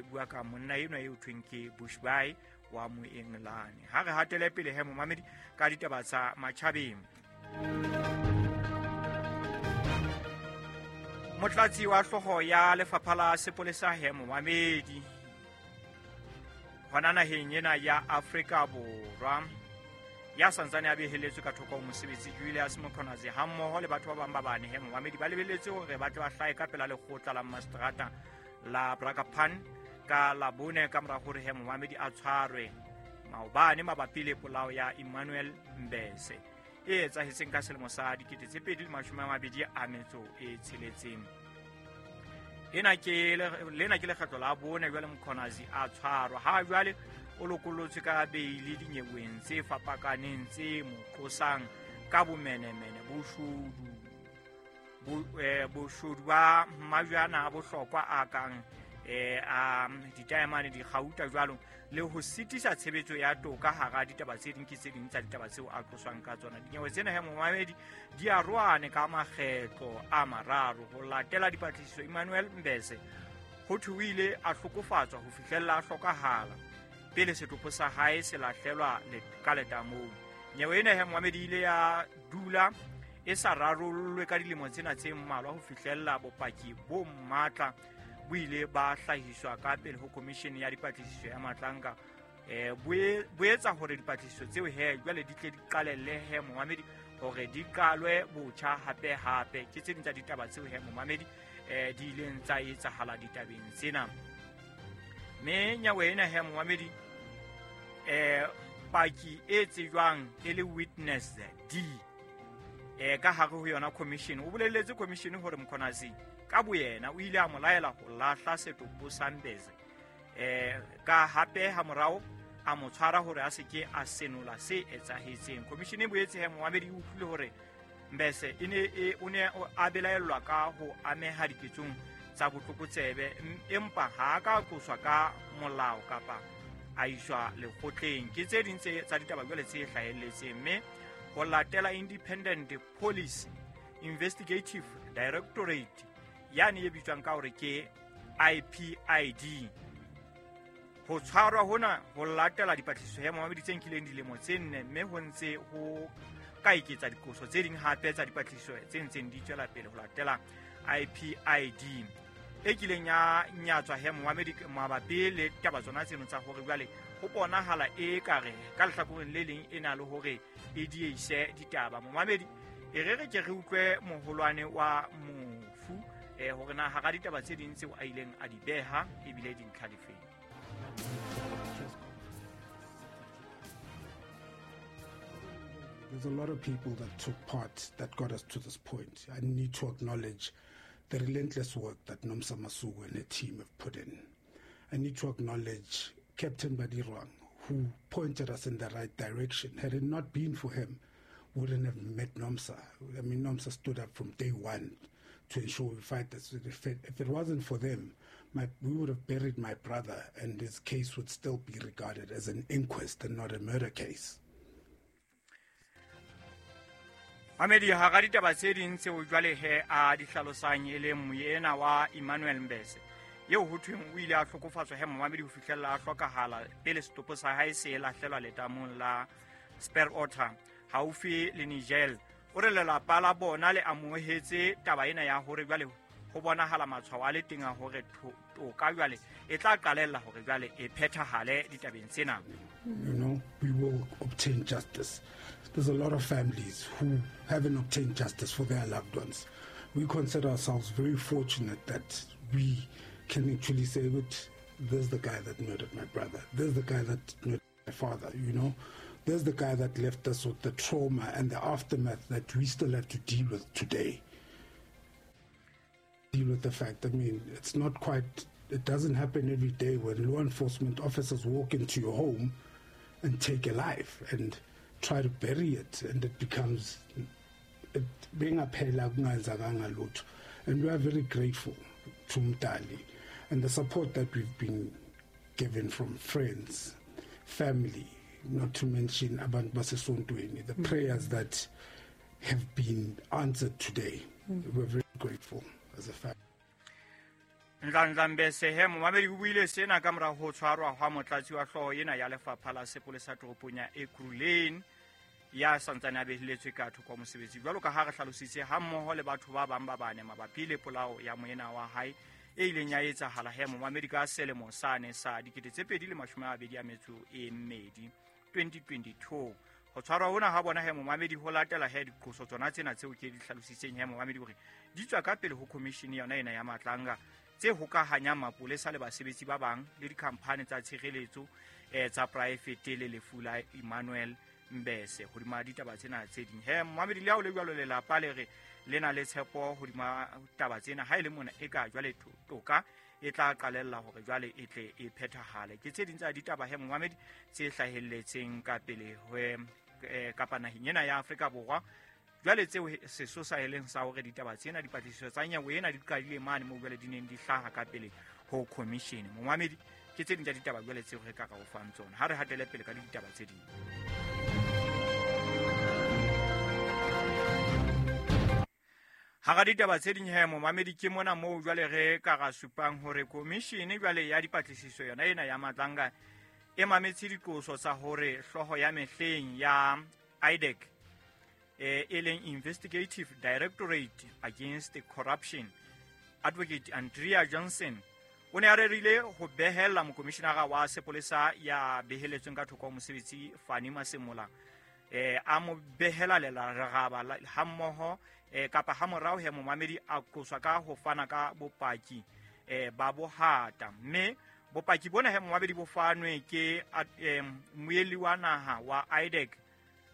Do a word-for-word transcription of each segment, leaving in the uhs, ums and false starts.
re bua ka monna eno e uthweng ke Bushbury wa mo England. Ha re hatele pele he momamedi ka ditaba tsa matjhabeng. Motlatsi wa hlogo ya lefapha la sepolesa he momamedi hona naheng ena ya Afrika Borwa ya santsane a beheletswe ka thoko mosebetsi Julius Mkhwanazi ha mmoho le batho ba bang ba bane he momamedi ba lebelletse hore ba tla hlae ka pela lekgotla la Mastrata la Brakapan ka la bone ka mora hore he momamedi a tshwarwe maobane mabapi le polao ya Emmanuel Mbese e etsahetseng ka selemo sa dikete tse pedi le mashome a mabedi a metso e tsheletseng. Ena ke lena ke lekgetlo la bone jwale Mkhwanazi a tshwarwa ha jwale o lokolotswe ka beili dinyeweng tse fapakaneng tse mo qosang ka bomenemene boshodu boshodu ba majwana a bohlokwa a kang eh a ditaemane di gauta jwalo le ho sitisa tshebetso ya toka hara ditaba tse ding ke tse ding tsa ditaba tseo a qoswang ka tsona. Dinyewe tsena he momamedi di a rwane ka makgetlo a mararo ho latela dipatlisiso. Emmanuel Mbese ho thuwile a hlokofatswa ho fihlella a hlokahala pele setopo sa hae se lahlelwa le ka letamong. Nyewe ena he momamedi ile ya dula e sa rarollwe ka dilemo tsena tse mmalwa ho fihlella bopaki bo matla bo ile ba hlahiswa ka pele ho commission ya dipatlisiso ya Matlanka. eh boetsa hore dipatlisiso tseo he jwale di tle di qalelle he momamedi hore di qalwe botjha hape hape ke tse ding tsa ditaba tseo he momamedi eh di ileng tsa etsahala ditabeng tsena. Me nyawe ena he momamedi eh paki e tsejwang e le witness D eh ka hare ho yona commission o boleletse commission hore Mkhwanazi ka boyena o ile a molaela ho lahla setopo sa Mbese eh ka hape ha morao a mo tshwara hore a seke a senola se etsahetseng. Commission e boetse he momamedi o utlwile hore Mbese ene e o ne a belaelwa ka ho ameha diketsong tsa botlokotsebe empa ha ka qoswa ka molao kapa a iswa lekgotleng ke tse ding tsa ditaba jwale tse hlahelletseng. Mme ho latela Independent Police Investigative Directorate yani e bitswang ka hore ke I P I D ho tshwarwa hona ho latela dipatlisiso he momamedi tse nkileng dilemo tse nne mme ho ntse ho ka iketsa dikoso tse ding hape tsa dipatlisiso tse ntseng di tswela pele ho latela I P I D e kileng ya nyatswa he momamedi mabapi le taba tsona tseno tsa hore jwale ho bonahala e kare ka lehlakoreng le leng ena le hore e diehise ditaba. Momamedi e re re ke re utlwe moholwane wa mofu eh hore na ha ga ditaba tse ding tseo a ileng a di beha e bile di ntlha difeng. There's a lot of people that took part that got us to this point. I need to acknowledge the relentless work that Nomsa Masuku and her team have put in. I need to acknowledge Captain Badirwang, who pointed us in the right direction. Had it not been for him, we wouldn't have met Nomsa. I mean, Nomsa stood up from day one to ensure we fight this. If it, if it wasn't for them, my, we would have buried my brother and his case would still be regarded as an inquest and not a murder case. Amedi ha ga ditaba tse ding tseo jwale he a di hlalosang e le moyena wa Emmanuel Mbese yeo ho thweng o ile a hlokofatswa he momamedi ho fihlella a hlokahala pele setopo sa hae se lahlelwa letamong la Sperwater haufi le Niger. O re lelapa la bona le amohetse taba ena ya hore jwale ho bonahala matshwao a le teng a hore toka jwale e tla qalella hore jwale e phethahale ditabeng tsena. You know, we will obtain justice. There's a lot of families who haven't obtained justice for their loved ones. We consider ourselves very fortunate that we can actually say, "But there's the guy that murdered my brother. There's the guy that murdered my father." You know, there's the guy that left us with the trauma and the aftermath that we still have to deal with today. Deal with the fact. I mean, it's not quite. It doesn't happen every day when law enforcement officers walk into your home and take a life and try to bury it, and it becomes it being a lot. And we are very grateful to Mtali and the support that we've been given from friends, family, not to mention Abantu Basesontweni, the mm. prayers that have been answered today. Mm. We're very grateful as a family. Ndlandlambese he momamedi o buile sena ka mora ho tshwarwa hwa motlatsi wa hlooho ena ya lefapha la sepolesa toropong ya Ekurhuleni ya santsane a behiletswe ka thoko mosebetsi jwalo ka ha re hlalositse ha mmoho le batho ba bang ba bane mabapi le polao ya moena wa hae e ileng ya etsahala he momamedi ka selemo sane sa dikete tse pedi le mashome a mabedi a metso e mmedi twenty twenty-two. Ho tshwarwa hona ha bona he momamedi ho latela he diqoso tsona tsena tseo ke di hlalositseng he momamedi hore di tswa ka pele ho commission yona ena ya matlanga tse hokahanyang mapolesa le basebetsi ba bang le dikhamphane tsa tshireletso eh, tsa private le lefu la Emmanuel Mbese hodima ditaba tsena tse ding he momamedi le hao le jwalo le lapa le re lena le tshepo hodima taba tsena ha ile mona e ka jwale toka e tla qalella hore jwale e tle e phethahale ke tse ding tsa ditaba he momamedi tse hlahelletseng ka pele ho eh, kapa naheng ena ya Afrika Borwa jwale tseo sesosa eleng sa hore ditaba tsena dipatlisiso tsa nyewe ena di qadile mane mo jwale di neng di hlaha ka pele ho commission momamedi ke tse ding tsa ditaba jwale tseo re ka ka o fang tsona ha re hatele pele ka ditaba tse ding. Ha ga ditaba tse ding he momamedi ke mona moo jwale re ka ga supang hore commission jwale ya dipatlisiso yona ena ya matlanga e mametse diqoso tsa hore hloho ya mehleng ya I D E C e e leng Investigative Directorate Against Corruption Advocate Andrea Johnson o ne a rerile ho behella mokomishenara wa sepolesa ya beheletsweng ka thoko mosebetsi Fani Masemola eh a mo behela le la ragaba ha mmoho eh kapa ha morao he momamedi a qoswa ka ho fana ka bopaki eh ba bohata mme bopaki bona he momamedi bo fanwe ke moeli wa naha wa I D E C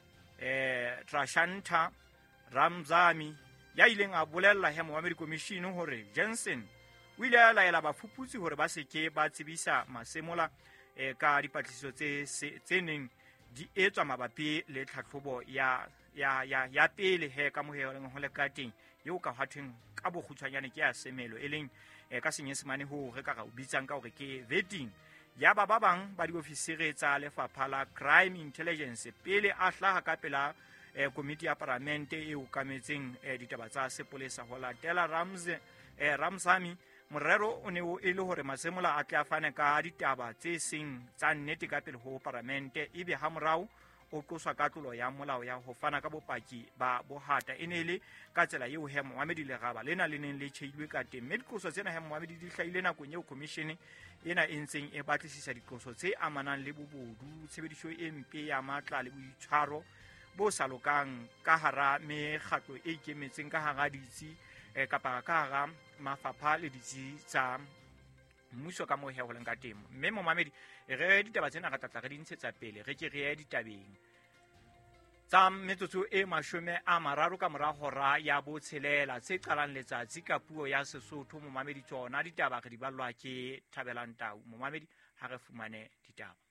eh Trashanta Ramzami ya ileng a bolella he momamedi commission hore Jensen o ile a laela bafuputsi hore ba seke ba tsebisa Masemola eh ka dipatlisiso tse tse neng di etswa mabapi le tlhatlhobo ya ya ya ya pele he ka moheleng ho le kateng eo ka hwatheng ka bokgutshwanyane ke ya semelo e leng eh, ka senyesemane ho re ka ga o bitsang ka hore ke vetting ya ba ba bang ba diofisiri tsa lefapha la crime intelligence pele a hlaha ka pela eh, komiti ya parlamente e okametseng eh, ditaba tsa sepolesa ho latela Ramze eh, Ramsami morero o ne o ile hore Masemola a tla fane ka ditaba tse seng tsa nnete ka pele ho parlamente ebe ha morao o qoswa ka tlolo ya molao ya ho fana ka bopaki ba bohata e ne le ka tsela eo he Mohamedi le gaba lena le neng le tshehilwe ka teng mme diqoso tsena he Mohamedi di hlahile nakong eo commission ena e ntseng e batlisisa diqoso tse amanang le bobodu tshebediso e mpe ya matla le boitshwaro bo sa lokang ka hara mekgatlo e ikemetseng ka hara ditsi eh, kapa ka hara mafapha le ditsi tsa mmuso ka mo he ho leng ka temo mme Mohamedi re ditaba tsena ga tlatla re di ntshetsa pele re ke re ya ditabeng tsa metsotso e mashome a mararo ka mora hora ya botshelela tse qalang letsatsi ka puo ya Sesotho Mohamedi tsona ditaba re di ballwa ke Thabelang Tau Mohamedi ha re fumane ditaba.